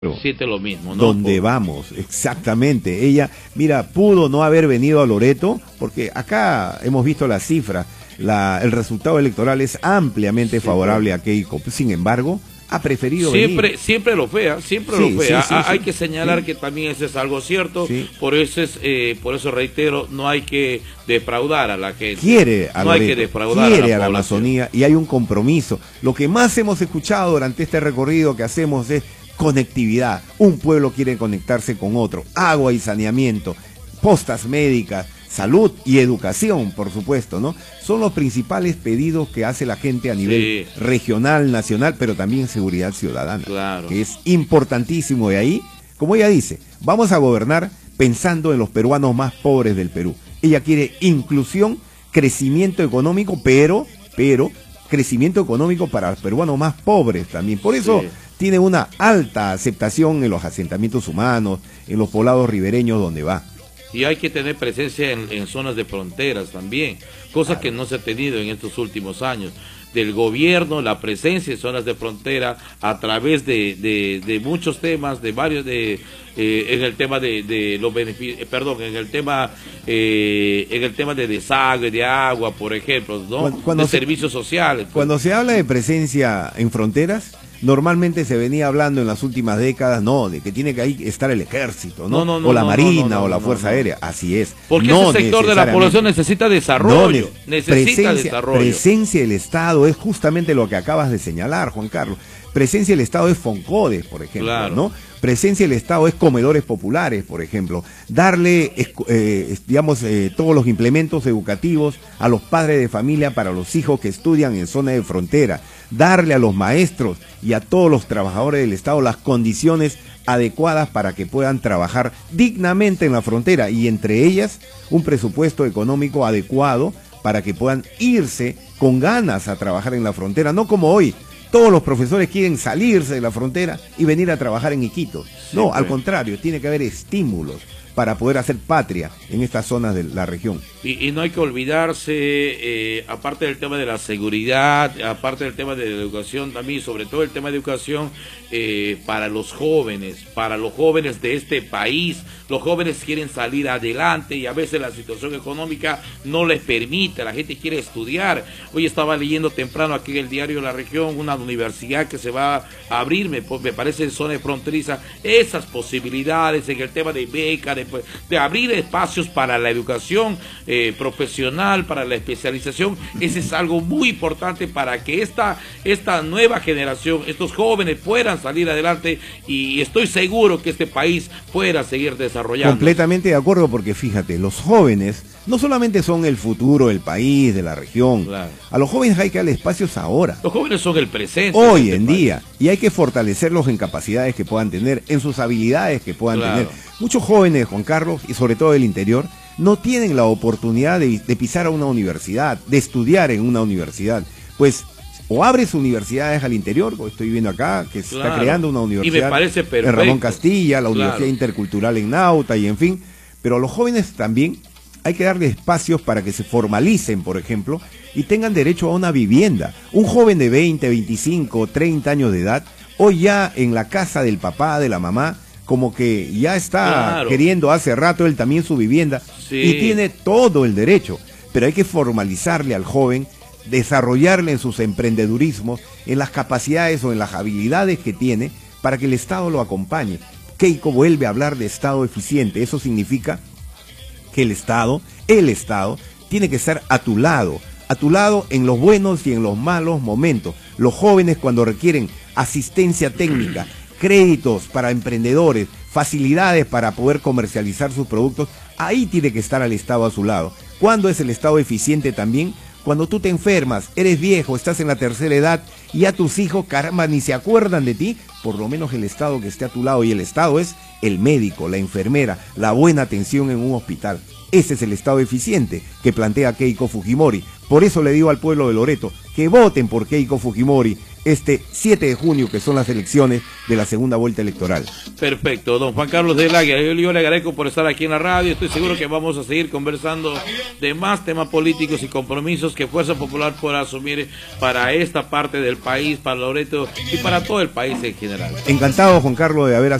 Siente lo mismo, ¿no? Donde vamos, exactamente. Ella, mira, pudo no haber venido a Loreto, porque acá hemos visto las cifras, el resultado electoral es ampliamente favorable a Keiko. Sin embargo, ha preferido venir. Siempre lo fue, siempre lo fue. Hay que señalar que también eso es algo cierto, por eso reitero, no hay que defraudar a la gente. Quiere a Loreto, hay que defraudar quiere a la Amazonía, y hay un compromiso. Lo que más hemos escuchado durante este recorrido que hacemos es conectividad. Un pueblo quiere conectarse con otro. Agua y saneamiento, postas médicas, salud y educación, por supuesto, ¿no? Son los principales pedidos que hace la gente a nivel regional, nacional, pero también seguridad ciudadana, que es importantísimo. Y ahí, como ella dice, vamos a gobernar pensando en los peruanos más pobres del Perú. Ella quiere inclusión, crecimiento económico, pero crecimiento económico para los peruanos más pobres también. Por eso tiene una alta aceptación en los asentamientos humanos, en los poblados ribereños donde va. Y hay que tener presencia en zonas de fronteras también, cosa que no se ha tenido en estos últimos años. Del gobierno, la presencia en zonas de frontera a través de muchos temas, de varios, en el tema de los beneficios, en el tema de desagüe, de agua, por ejemplo, ¿no? De servicios sociales. Cuando se habla de presencia en fronteras, normalmente se venía hablando en las últimas décadas, de que tiene que ahí estar el ejército, o la marina, o la fuerza aérea. Así es. Porque ese sector de la población necesita desarrollo, presencia del Estado es justamente lo que acabas de señalar, Juan Carlos. Presencia del Estado es Foncodes, por ejemplo, ¿no? Presencia del Estado es comedores populares, por ejemplo. Darle, todos los implementos educativos a los padres de familia para los hijos que estudian en zona de frontera. Darle a los maestros y a todos los trabajadores del Estado las condiciones adecuadas para que puedan trabajar dignamente en la frontera, y entre ellas un presupuesto económico adecuado para que puedan irse con ganas a trabajar en la frontera, no como hoy. Todos los profesores quieren salirse de la frontera y venir a trabajar en Iquitos. No, al contrario, tiene que haber estímulos para poder hacer patria en estas zonas de la región. Y no hay que olvidarse, aparte del tema de la seguridad, aparte del tema de la educación también, sobre todo el tema de educación para los jóvenes de este país. Los jóvenes quieren salir adelante y a veces la situación económica no les permite, la gente quiere estudiar. Hoy estaba leyendo temprano aquí en el diario La Región una universidad que se va a abrir, me parece en zona fronteriza, esas posibilidades en el tema de becas, de abrir espacios para la educación profesional, para la especialización. Ese es algo muy importante para que esta nueva generación, estos jóvenes puedan salir adelante, y estoy seguro que este país pueda seguir desarrollando. Completamente de acuerdo, porque fíjate, los jóvenes no solamente son el futuro del país, de la región. A los jóvenes hay que darle espacios ahora. Los jóvenes son el presente. Hoy en día. Y hay que fortalecerlos en capacidades que puedan tener, en sus habilidades que puedan tener. Muchos jóvenes, Juan Carlos, y sobre todo del interior, no tienen la oportunidad de pisar a una universidad, de estudiar en una universidad. Pues, o abres universidades al interior, como estoy viendo acá, que se está creando una universidad, y me parece perfecto, en Ramón Castilla, la Universidad Intercultural en Nauta, y en fin. Pero a los jóvenes también hay que darle espacios para que se formalicen, por ejemplo, y tengan derecho a una vivienda. Un joven de 20, 25, 30 años de edad, hoy ya en la casa del papá, de la mamá, como que ya está queriendo hace rato él también su vivienda, y tiene todo el derecho, pero hay que formalizarle al joven, desarrollarle en sus emprendedurismos, en las capacidades o en las habilidades que tiene, para que el Estado lo acompañe. Keiko vuelve a hablar de Estado eficiente. Eso significa que el Estado tiene que estar a tu lado en los buenos y en los malos momentos. Los jóvenes, cuando requieren asistencia técnica, créditos para emprendedores, facilidades para poder comercializar sus productos, ahí tiene que estar el Estado a su lado. ¿Cuándo es el Estado eficiente también? Cuando tú te enfermas, eres viejo, estás en la tercera edad y a tus hijos, caramba, ni se acuerdan de ti, por lo menos el Estado que esté a tu lado, y el Estado es el médico, la enfermera, la buena atención en un hospital. Ese es el Estado eficiente que plantea Keiko Fujimori. Por eso le digo al pueblo de Loreto que voten por Keiko Fujimori, este 7 de junio, que son las elecciones de la segunda vuelta electoral. Perfecto, don Juan Carlos del Águila, yo le agradezco por estar aquí en la radio. Estoy seguro que vamos a seguir conversando de más temas políticos y compromisos que Fuerza Popular pueda asumir para esta parte del país, para Loreto y para todo el país en general. Encantado, Juan Carlos, de haber